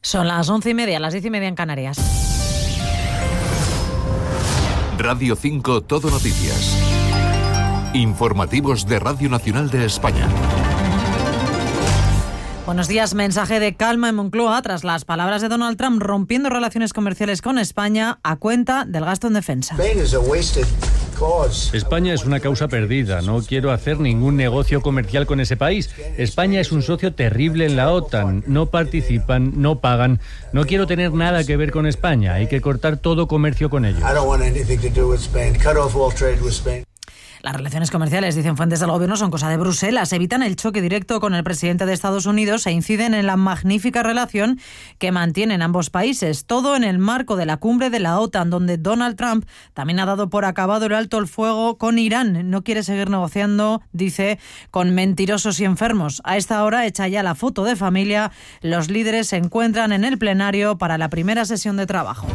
Son las 11:30, las 10:30 en Canarias. Radio 5 Todo Noticias. Informativos de Radio Nacional de España. Buenos días. Mensaje de calma en Moncloa tras las palabras de Donald Trump rompiendo relaciones comerciales con España a cuenta del gasto en defensa. España es una causa perdida. No quiero hacer ningún negocio comercial con ese país. España es un socio terrible en la OTAN. No participan, no pagan. No quiero tener nada que ver con España. Hay que cortar todo comercio con ellos. Las relaciones comerciales, dicen fuentes del gobierno, son cosa de Bruselas. Evitan el choque directo con el presidente de Estados Unidos e inciden en la magnífica relación que mantienen ambos países. Todo en el marco de la cumbre de la OTAN, donde Donald Trump también ha dado por acabado el alto el fuego con Irán. No quiere seguir negociando, dice, con mentirosos y enfermos. A esta hora, hecha ya la foto de familia, los líderes se encuentran en el plenario para la primera sesión de trabajo.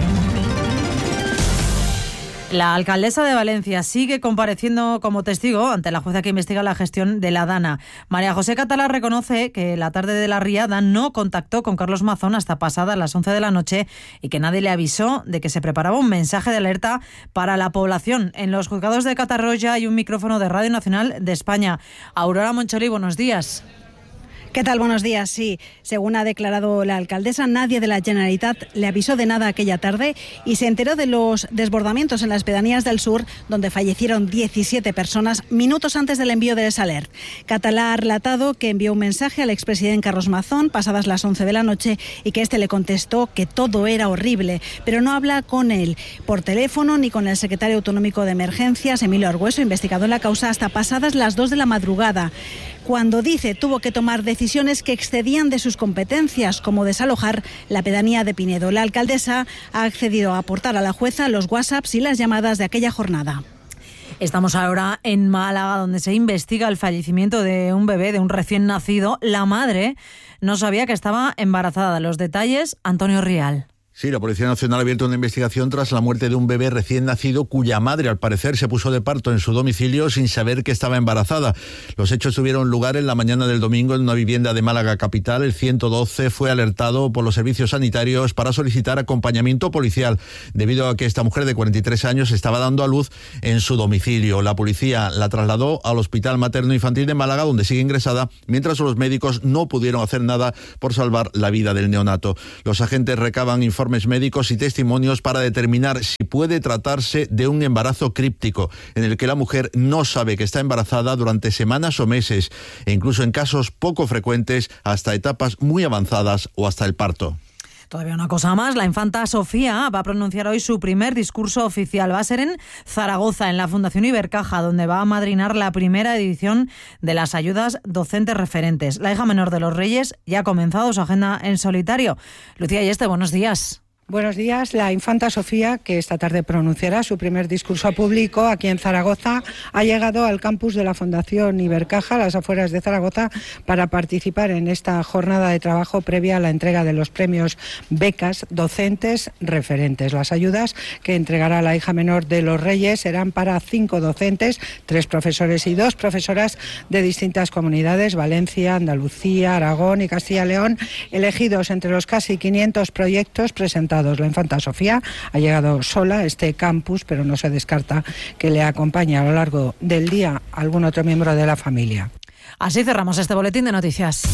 La alcaldesa de Valencia sigue compareciendo como testigo ante la jueza que investiga la gestión de la Dana. María José Catalá reconoce que la tarde de la riada no contactó con Carlos Mazón hasta pasadas las 11 de la noche y que nadie le avisó de que se preparaba un mensaje de alerta para la población. En los juzgados de Catarroja hay un micrófono de Radio Nacional de España. Aurora Monchori, buenos días. ¿Qué tal? Buenos días. Sí, según ha declarado la alcaldesa, nadie de la Generalitat le avisó de nada aquella tarde y se enteró de los desbordamientos en las pedanías del sur, donde fallecieron 17 personas minutos antes del envío de esa alert. Catalá ha relatado que envió un mensaje al expresidente Carlos Mazón pasadas las 11 de la noche y que este le contestó que todo era horrible, pero no habla con él por teléfono ni con el secretario autonómico de emergencias, Emilio Argüeso, investigado en la causa, hasta pasadas las 2 de la madrugada. Cuando dice tuvo que tomar decisiones que excedían de sus competencias, como desalojar la pedanía de Pinedo. La alcaldesa ha accedido a aportar a la jueza los WhatsApps y las llamadas de aquella jornada. Estamos ahora en Málaga, donde se investiga el fallecimiento de un bebé, de un recién nacido. La madre no sabía que estaba embarazada. Los detalles, Antonio Rial. Sí, la Policía Nacional ha abierto una investigación tras la muerte de un bebé recién nacido cuya madre, al parecer, se puso de parto en su domicilio sin saber que estaba embarazada. Los hechos tuvieron lugar en la mañana del domingo en una vivienda de Málaga capital. El 112 fue alertado por los servicios sanitarios para solicitar acompañamiento policial, debido a que esta mujer de 43 años estaba dando a luz en su domicilio. La policía la trasladó al Hospital Materno Infantil de Málaga, donde sigue ingresada, mientras los médicos no pudieron hacer nada por salvar la vida del neonato. Los agentes recaban informes médicos y testimonios para determinar si puede tratarse de un embarazo críptico, en el que la mujer no sabe que está embarazada durante semanas o meses, e incluso en casos poco frecuentes hasta etapas muy avanzadas o hasta el parto. Todavía una cosa más, la infanta Sofía va a pronunciar hoy su primer discurso oficial. Va a ser en Zaragoza, en la Fundación Ibercaja, donde va a amadrinar la primera edición de las ayudas docentes referentes. La hija menor de los Reyes ya ha comenzado su agenda en solitario. Lucía Yeste, buenos días. Buenos días. La infanta Sofía, que esta tarde pronunciará su primer discurso público aquí en Zaragoza, ha llegado al campus de la Fundación Ibercaja, a las afueras de Zaragoza, para participar en esta jornada de trabajo previa a la entrega de los premios becas docentes referentes. Las ayudas que entregará la hija menor de los Reyes serán para 5 docentes, 3 profesores y 2 profesoras de distintas comunidades, Valencia, Andalucía, Aragón y Castilla y León, elegidos entre los casi 500 proyectos presentados. La infanta Sofía ha llegado sola a este campus, pero no se descarta que le acompañe a lo largo del día algún otro miembro de la familia. Así cerramos este boletín de noticias.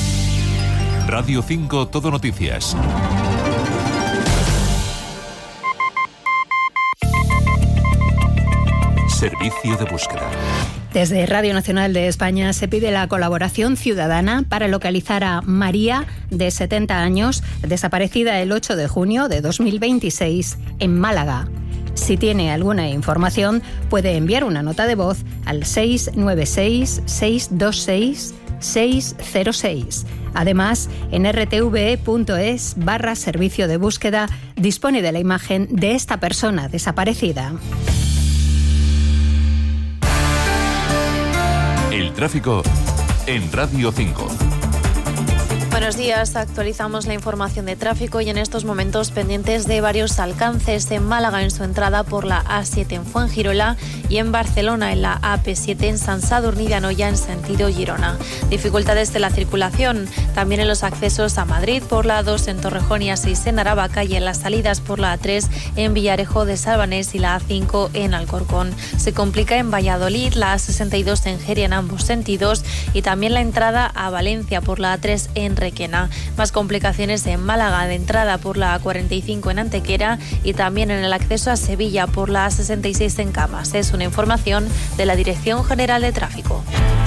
Radio 5 Todo Noticias. Servicio de búsqueda. Desde Radio Nacional de España se pide la colaboración ciudadana para localizar a María, de 70 años, desaparecida el 8 de junio de 2026 en Málaga. Si tiene alguna información, puede enviar una nota de voz al 696-626-606. Además, en rtve.es/servicio de búsqueda dispone de la imagen de esta persona desaparecida. El tráfico en Radio 5. Buenos Buenos días, actualizamos la información de tráfico y en estos momentos pendientes de varios alcances en Málaga en su entrada por la A7 en Fuengirola y en Barcelona en la AP7 en Sant Sadurní d'Anoia en sentido Girona. Dificultades de la circulación también en los accesos a Madrid por la A2 en Torrejón y A6 en Aravaca y en las salidas por la A3 en Villarejo de Salvanés y la A5 en Alcorcón. Se complica en Valladolid, la A62 en Jeria en ambos sentidos y también la entrada a Valencia por la A3 en Requena. Más complicaciones en Málaga de entrada por la A45 en Antequera y también en el acceso a Sevilla por la A66 en Camas. Es una información de la Dirección General de Tráfico.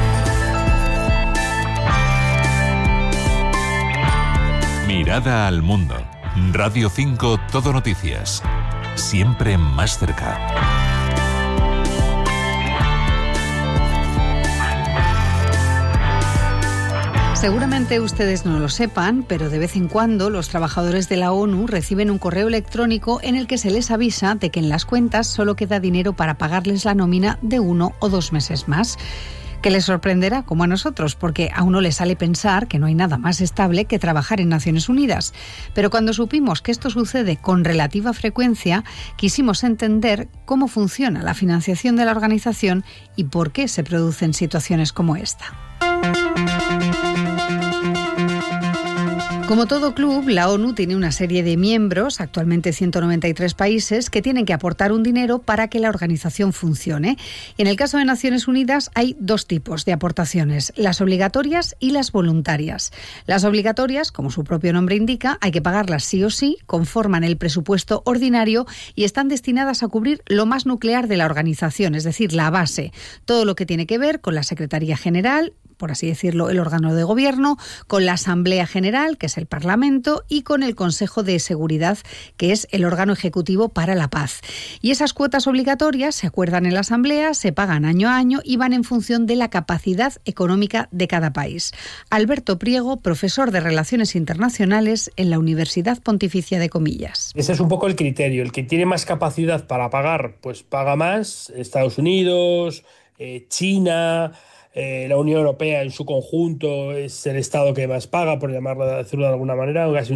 Mirada al mundo. Radio 5 Todo Noticias. Siempre más cerca. Seguramente ustedes no lo sepan, pero de vez en cuando los trabajadores de la ONU reciben un correo electrónico en el que se les avisa de que en las cuentas solo queda dinero para pagarles la nómina de 1 o 2 meses más. Que les sorprenderá, como a nosotros, porque a uno le sale pensar que no hay nada más estable que trabajar en Naciones Unidas. Pero cuando supimos que esto sucede con relativa frecuencia, quisimos entender cómo funciona la financiación de la organización y por qué se producen situaciones como esta. Como todo club, la ONU tiene una serie de miembros, actualmente 193 países, que tienen que aportar un dinero para que la organización funcione. En el caso de Naciones Unidas hay 2 tipos de aportaciones, las obligatorias y las voluntarias. Las obligatorias, como su propio nombre indica, hay que pagarlas sí o sí, conforman el presupuesto ordinario y están destinadas a cubrir lo más nuclear de la organización, es decir, la base, todo lo que tiene que ver con la Secretaría General, por así decirlo, el órgano de gobierno, con la Asamblea General, que es el Parlamento, y con el Consejo de Seguridad, que es el órgano ejecutivo para la paz. Y esas cuotas obligatorias se acuerdan en la Asamblea, se pagan año a año y van en función de la capacidad económica de cada país. Alberto Priego, profesor de Relaciones Internacionales en la Universidad Pontificia de Comillas. Ese es un poco el criterio. El que tiene más capacidad para pagar, pues paga más. Estados Unidos, China, la Unión Europea en su conjunto es el Estado que más paga, por decirlo de alguna manera, casi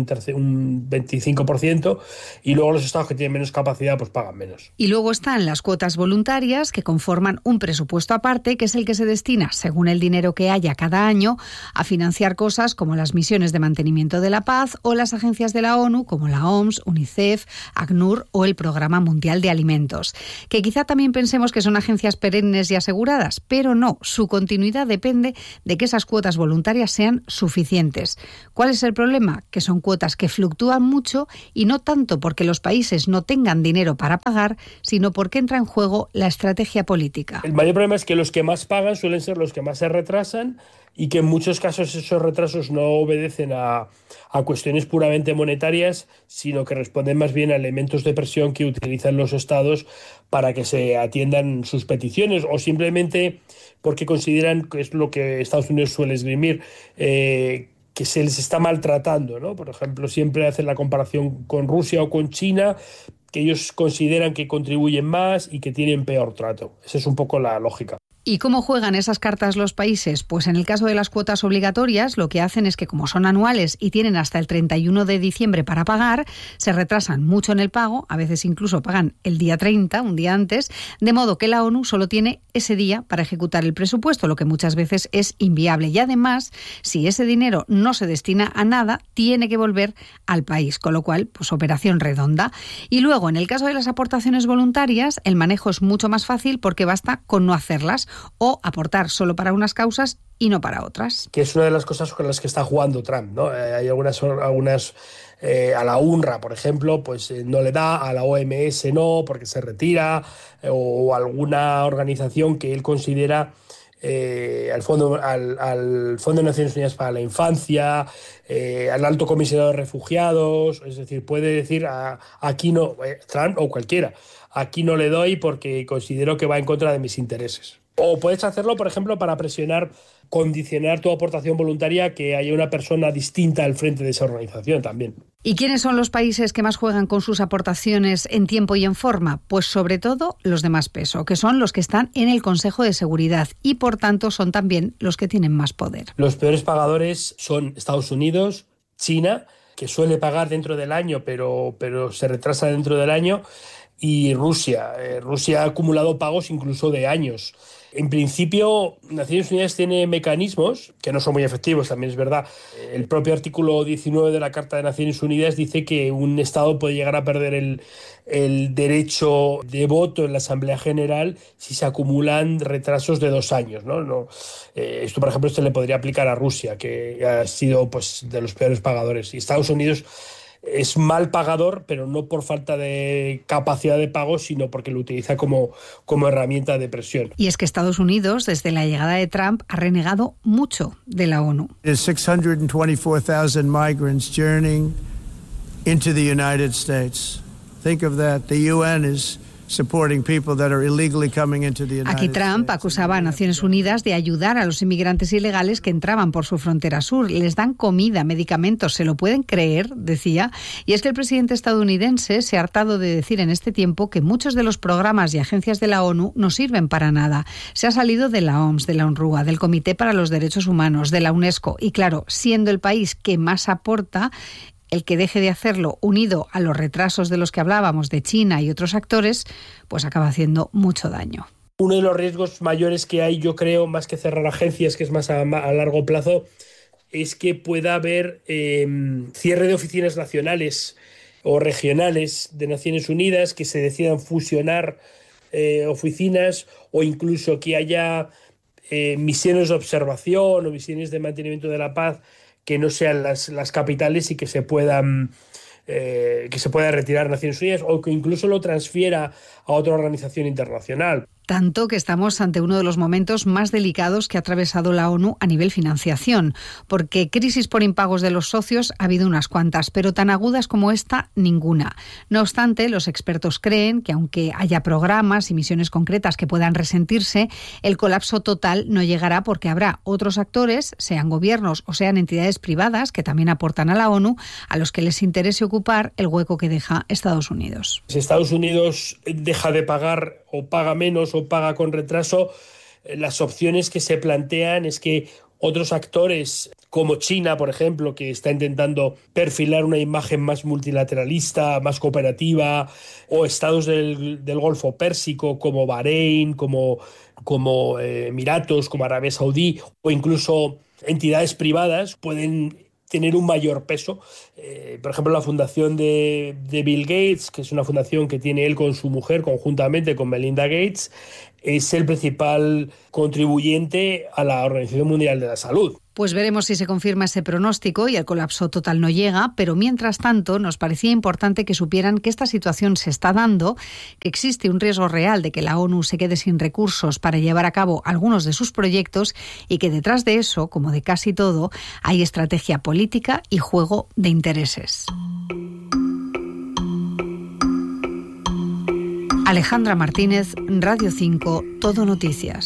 un 25%, y luego los Estados que tienen menos capacidad pues pagan menos. Y luego están las cuotas voluntarias, que conforman un presupuesto aparte, que es el que se destina, según el dinero que haya cada año, a financiar cosas como las misiones de mantenimiento de la paz o las agencias de la ONU, como la OMS, UNICEF, ACNUR o el Programa Mundial de Alimentos. Que quizá también pensemos que son agencias perennes y aseguradas, pero no, su continuidad depende de que esas cuotas voluntarias sean suficientes. ¿Cuál es el problema? Que son cuotas que fluctúan mucho y no tanto porque los países no tengan dinero para pagar, sino porque entra en juego la estrategia política. El mayor problema es que los que más pagan suelen ser los que más se retrasan y que en muchos casos esos retrasos no obedecen a cuestiones puramente monetarias, sino que responden más bien a elementos de presión que utilizan los estados para que se atiendan sus peticiones o simplemente porque consideran, que es lo que Estados Unidos suele esgrimir, que se les está maltratando, ¿no? Por ejemplo, siempre hacen la comparación con Rusia o con China, que ellos consideran que contribuyen más y que tienen peor trato. Esa es un poco la lógica. ¿Y cómo juegan esas cartas los países? Pues en el caso de las cuotas obligatorias, lo que hacen es que como son anuales y tienen hasta el 31 de diciembre para pagar, se retrasan mucho en el pago, a veces incluso pagan el día 30, un día antes, de modo que la ONU solo tiene ese día para ejecutar el presupuesto, lo que muchas veces es inviable. Y además, si ese dinero no se destina a nada, tiene que volver al país, con lo cual, pues operación redonda. Y luego, en el caso de las aportaciones voluntarias, el manejo es mucho más fácil porque basta con no hacerlas o aportar solo para unas causas y no para otras. Que es una de las cosas con las que está jugando Trump, ¿no? Hay algunas a la UNRWA, por ejemplo, pues no le da, a la OMS no, porque se retira, o alguna organización que él considera al Fondo de Naciones Unidas para la Infancia, al Alto Comisionado de Refugiados, es decir, puede decir aquí no, Trump o cualquiera, aquí no le doy porque considero que va en contra de mis intereses. O puedes hacerlo, por ejemplo, para presionar, condicionar tu aportación voluntaria que haya una persona distinta al frente de esa organización también. ¿Y quiénes son los países que más juegan con sus aportaciones en tiempo y en forma? Pues sobre todo los de más peso, que son los que están en el Consejo de Seguridad y por tanto son también los que tienen más poder. Los peores pagadores son Estados Unidos, China, que suele pagar dentro del año, pero se retrasa dentro del año, y Rusia. Rusia ha acumulado pagos incluso de años. En principio, Naciones Unidas tiene mecanismos que no son muy efectivos, también es verdad. El propio artículo 19 de la Carta de Naciones Unidas dice que un Estado puede llegar a perder el derecho de voto en la Asamblea General si se acumulan retrasos de 2 años, ¿no? Esto, por ejemplo, se le podría aplicar a Rusia, que ha sido pues, de los peores pagadores. Y Estados Unidos es mal pagador, pero no por falta de capacidad de pago, sino porque lo utiliza como herramienta de presión. Y es que Estados Unidos, desde la llegada de Trump, ha renegado mucho de la ONU. 624,000 migrants journeying into the United States. Think of that. The UN is supporting people that are illegally coming into the United Aquí Trump acusaba a Naciones Unidas de ayudar a los inmigrantes ilegales que entraban por su frontera sur. Les dan comida, medicamentos, ¿se lo pueden creer?, decía. Y es que el presidente estadounidense se ha hartado de decir en este tiempo que muchos de los programas y agencias de la ONU no sirven para nada. Se ha salido de la OMS, de la UNRWA, del Comité para los Derechos Humanos, de la UNESCO. Y claro, siendo el país que más aporta, el que deje de hacerlo, unido a los retrasos de los que hablábamos de China y otros actores, pues acaba haciendo mucho daño. Uno de los riesgos mayores que hay, yo creo, más que cerrar agencias, que es más a largo plazo, es que pueda haber cierre de oficinas nacionales o regionales de Naciones Unidas, que se decidan fusionar oficinas, o incluso que haya misiones de observación o misiones de mantenimiento de la paz que no sean las capitales y que se pueda retirar Naciones Unidas, o que incluso lo transfiera a otra organización internacional. Tanto que estamos ante uno de los momentos más delicados que ha atravesado la ONU a nivel financiación, porque crisis por impagos de los socios ha habido unas cuantas, pero tan agudas como esta, ninguna. No obstante, los expertos creen que aunque haya programas y misiones concretas que puedan resentirse, el colapso total no llegará porque habrá otros actores, sean gobiernos o sean entidades privadas, que también aportan a la ONU, a los que les interese ocupar el hueco que deja Estados Unidos. Si Estados Unidos deja de pagar o paga menos o paga con retraso, las opciones que se plantean es que otros actores como China, por ejemplo, que está intentando perfilar una imagen más multilateralista, más cooperativa, o estados del Golfo Pérsico como Bahrein, como Emiratos, como Arabia Saudí, o incluso entidades privadas pueden tener un mayor peso. Por ejemplo, la fundación de Bill Gates, que es una fundación que tiene él con su mujer, conjuntamente con Melinda Gates, es el principal contribuyente a la Organización Mundial de la Salud. Pues veremos si se confirma ese pronóstico y el colapso total no llega, pero mientras tanto nos parecía importante que supieran que esta situación se está dando, que existe un riesgo real de que la ONU se quede sin recursos para llevar a cabo algunos de sus proyectos y que detrás de eso, como de casi todo, hay estrategia política y juego de intereses. Alejandra Martínez, Radio 5, Todo Noticias.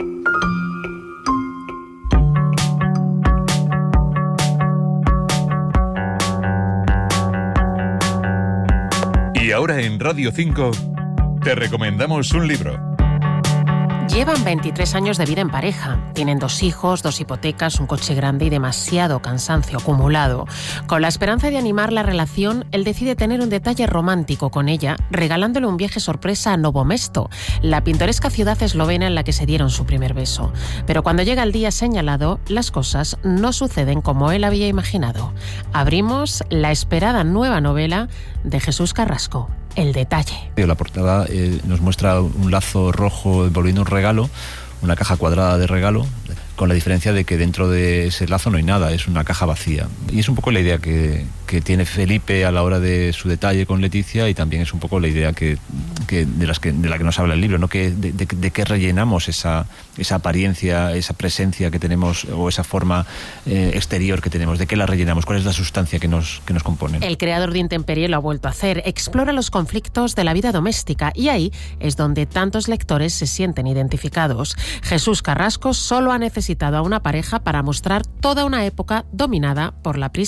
Y ahora en Radio 5 te recomendamos un libro. Llevan 23 años de vida en pareja. Tienen 2 hijos, 2 hipotecas, un coche grande y demasiado cansancio acumulado. Con la esperanza de animar la relación, él decide tener un detalle romántico con ella, regalándole un viaje sorpresa a Novo Mesto, la pintoresca ciudad eslovena en la que se dieron su primer beso. Pero cuando llega el día señalado, las cosas no suceden como él había imaginado. Abrimos la esperada nueva novela de Jesús Carrasco, El detalle. La portada nos muestra un lazo rojo envolviendo un regalo, una caja cuadrada de regalo, con la diferencia de que dentro de ese lazo no hay nada, es una caja vacía. Y es un poco la idea que tiene Felipe a la hora de su detalle con Leticia, y también es un poco la idea de la que nos habla el libro, ¿no? De qué rellenamos esa apariencia, esa presencia que tenemos, o esa forma exterior que tenemos, de qué la rellenamos, cuál es la sustancia que nos compone. El creador de Intemperie lo ha vuelto a hacer, explora los conflictos de la vida doméstica, y ahí es donde tantos lectores se sienten identificados. Jesús Carrasco solo ha necesitado a una pareja para mostrar toda una época dominada por la prisa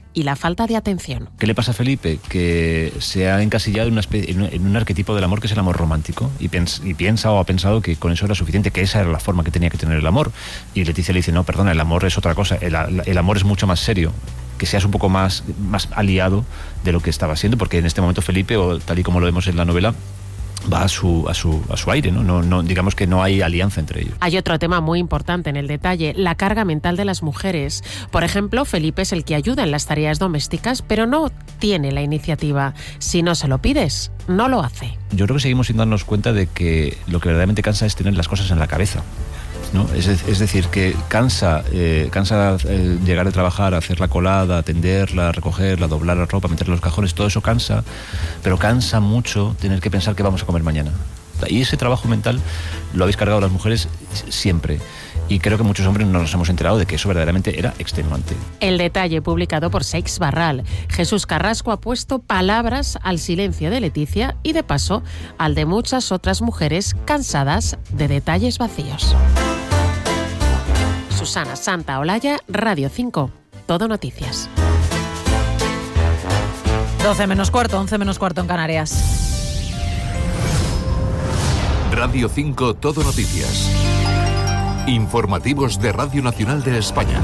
y la falta de atención. ¿Qué le pasa a Felipe? Que se ha encasillado en un arquetipo del amor que es el amor romántico y piensa o ha pensado que con eso era suficiente, que esa era la forma que tenía que tener el amor. Y Leticia le dice, no, perdona, el amor es otra cosa, el amor es mucho más serio, que seas un poco más aliado de lo que estaba siendo, porque en este momento Felipe, o tal y como lo vemos en la novela, va a su aire, ¿no? No, digamos que no hay alianza entre ellos. Hay otro tema muy importante en el detalle, la carga mental de las mujeres. Por ejemplo, Felipe es el que ayuda en las tareas domésticas, pero no tiene la iniciativa. Si no se lo pides, no lo hace. Yo creo que seguimos sin darnos cuenta de que lo que verdaderamente cansa es tener las cosas en la cabeza, ¿no? Es decir, que cansa llegar de trabajar, hacer la colada, atenderla, recogerla, doblar la ropa, meterla en los cajones, todo eso cansa, pero cansa mucho tener que pensar qué vamos a comer mañana. Y ese trabajo mental lo habéis cargado las mujeres siempre. Y creo que muchos hombres no nos hemos enterado de que eso verdaderamente era extenuante. El detalle publicado por Seix Barral. Jesús Carrasco ha puesto palabras al silencio de Leticia y de paso al de muchas otras mujeres cansadas de detalles vacíos. Susana Santaolalla, Radio 5, Todo Noticias. 12 menos cuarto, 11 menos cuarto en Canarias. Radio 5, Todo Noticias. Informativos de Radio Nacional de España.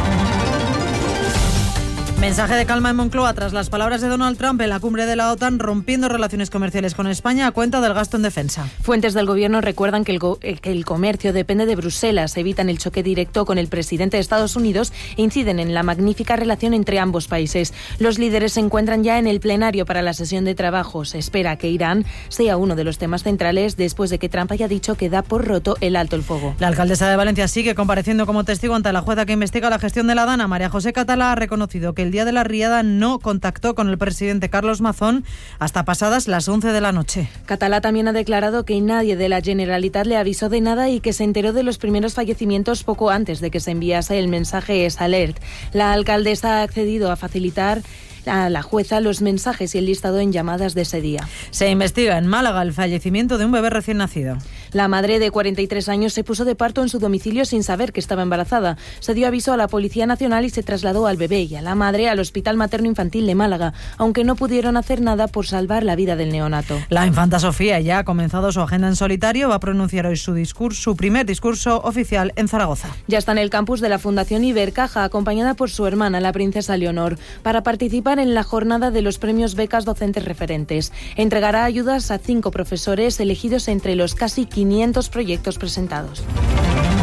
Mensaje de calma en Moncloa tras las palabras de Donald Trump en la cumbre de la OTAN, rompiendo relaciones comerciales con España a cuenta del gasto en defensa. Fuentes del gobierno recuerdan que el comercio depende de Bruselas, evitan el choque directo con el presidente de Estados Unidos e inciden en la magnífica relación entre ambos países. Los líderes se encuentran ya en el plenario para la sesión de trabajo. Se espera que Irán sea uno de los temas centrales después de que Trump haya dicho que da por roto el alto el fuego. La alcaldesa de Valencia sigue compareciendo como testigo ante la jueza que investiga la gestión de la Dana. María José Catalá ha reconocido que el día de la riada no contactó con el presidente Carlos Mazón hasta pasadas las 11 de la noche. Catalá también ha declarado que nadie de la Generalitat le avisó de nada y que se enteró de los primeros fallecimientos poco antes de que se enviase el mensaje S-Alert. La alcaldesa ha accedido a facilitar a la jueza los mensajes y el listado en llamadas de ese día. Se investiga en Málaga el fallecimiento de un bebé recién nacido. La madre de 43 años se puso de parto en su domicilio sin saber que estaba embarazada. Se dio aviso a la Policía Nacional y se trasladó al bebé y a la madre al Hospital Materno Infantil de Málaga, aunque no pudieron hacer nada por salvar la vida del neonato. La infanta Sofía ya ha comenzado su agenda en solitario, va a pronunciar hoy su primer discurso oficial en Zaragoza. Ya está en el campus de la Fundación Ibercaja, acompañada por su hermana, la princesa Leonor, para participar en la jornada de los premios Becas Docentes Referentes. Entregará ayudas a 5 profesores elegidos entre los casi 500 proyectos presentados.